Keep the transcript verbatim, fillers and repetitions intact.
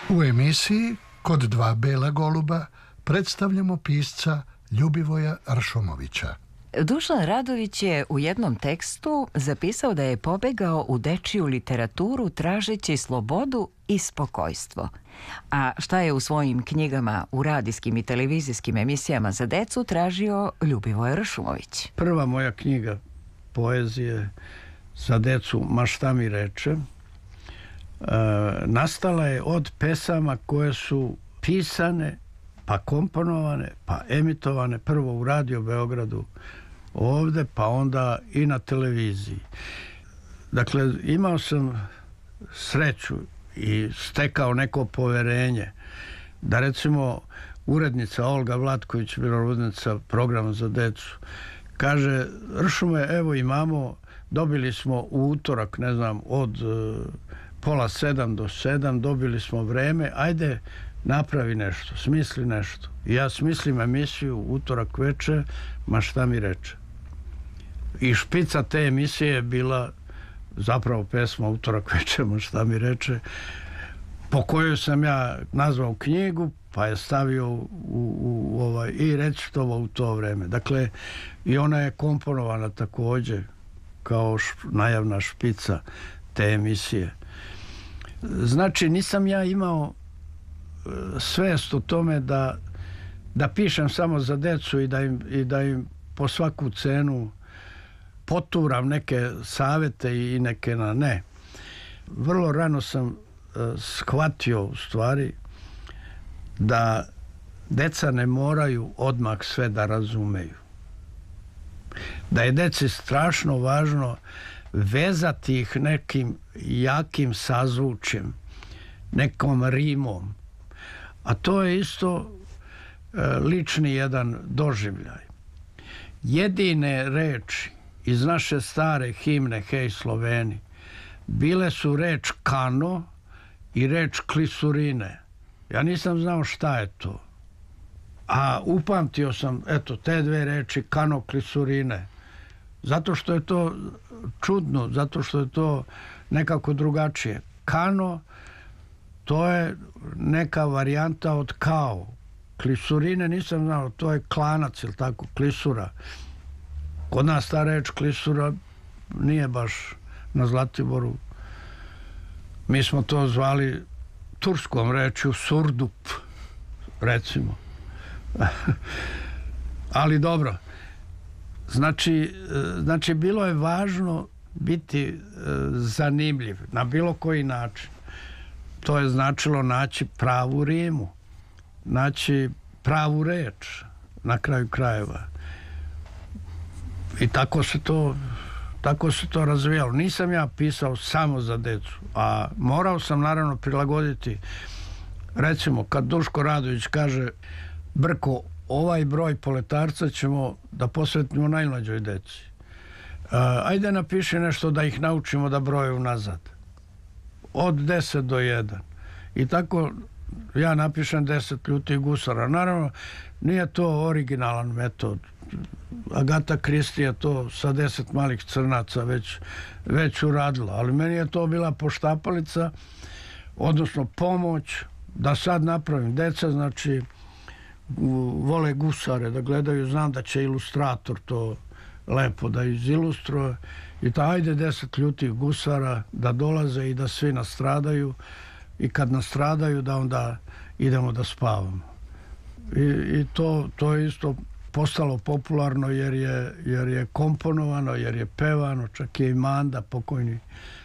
U emisiji Kod dva bela goluba predstavljamo pisca Ljubivoja Ršumovića. Dušan Radović je u jednom tekstu zapisao da je pobegao u dečiju literaturu tražeći slobodu i spokojstvo. A šta je u svojim knjigama, u radijskim i televizijskim emisijama za decu tražio Ljubivoj Ršumović? Prva moja knjiga poezije za decu, Ma šta mi reče, e, nastala je od pesama koje su pisane, pa komponovane, pa emitovane prvo u Radio Beogradu ovde, pa onda i na televiziji. Dakle, imao sam sreću i stekao neko poverenje da, recimo, urednica Olga Vlatković, bila urednica programa za decu, kaže: Ršume, evo imamo, dobili smo u utorak, ne znam, od uh, pola sedam do sedam, dobili smo vreme, ajde napravi nešto, smisli nešto. I ja smislim emisiju utorak veče, Ma šta mi reče. I špica te emisije je bila zapravo pesma Utorak veče, Ma šta mi reče, po kojoj sam ja nazvao knjigu, pa je stavio u, u, u ovaj, i recitovo u to vreme. Dakle, i ona je komponovana također kao š, najavna špica te emisije. Znači, nisam ja imao svest o tome da, da pišem samo za decu i da im, i da im po svaku cenu poturam neke savete i neke na ne. Vrlo rano sam uh, shvatio u stvari da deca ne moraju odmah sve da razumeju. Da je deci strašno važno vezati ih nekim jakim sazvučjem, nekom rimom. A to je isto uh, lični jedan doživljaj. Jedine reči iz naše stare himne Hej Sloveni bile su reč kano i reč klisurine. Ja nisam znao šta je to. A upamtio sam, eto, te dve reči kano, klisurine. Zato što je to čudno, zato što je to nekako drugačije. Kano, to je neka varijanta od kao. Klisurine nisam znao, to je klanac, ili tako, klisura. Kod nas ta reč klisura nije baš na Zlatiboru. Mi smo to zvali turskom rečju surdup, recimo. Ali dobro. Znači, znači, bilo je važno biti zanimljiv na bilo koji način. To je značilo naći pravu rimu, naći pravu reč na kraju krajeva. I tako se to tako se to razvijalo. Nisam ja pisao samo za decu, a morao sam naravno prilagoditi. Recimo, kad Duško Radović kaže: Brko, ovaj broj Poletarca ćemo da posvetimo najmlađoj deci. Ajde napiši nešto da ih naučimo da broje unazad. Od deset do jedan. I tako ja napišem deset ljutih gusara. Naravno, nije to originalan metod. Agata Kristi je to sa deset malih crnaca već, već uradila. Ali meni je to bila poštapalica, odnosno pomoć da sad napravim. Deca, znači, vole gusare da gledaju. Znam da će ilustrator to lepo da izilustruje. I ta ajde deset ljutih gusara da dolaze i da svi nastradaju. I kad nastradaju da onda idemo da spavamo. I, i to, to je isto postalo popularno jer je, jer je komponovano, jer je pevano, čak je i Manda pokojni